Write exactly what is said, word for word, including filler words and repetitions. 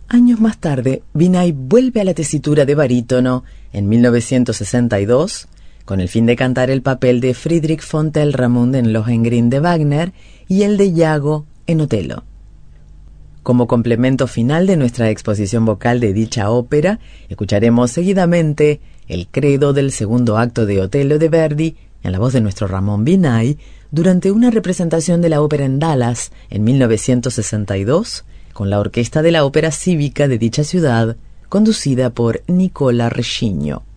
Años más tarde, Vinay vuelve a la tesitura de barítono en mil novecientos sesenta y dos con el fin de cantar el papel de Friedrich von Telramund en Lohengrin de Wagner y el de Iago en Otelo. Como complemento final de nuestra exposición vocal de dicha ópera, escucharemos seguidamente el credo del segundo acto de Otelo de Verdi en la voz de nuestro Ramón Vinay durante una representación de la ópera en Dallas en mil novecientos sesenta y dos con la orquesta de la Ópera Cívica de dicha ciudad, conducida por Nicola Rescigno.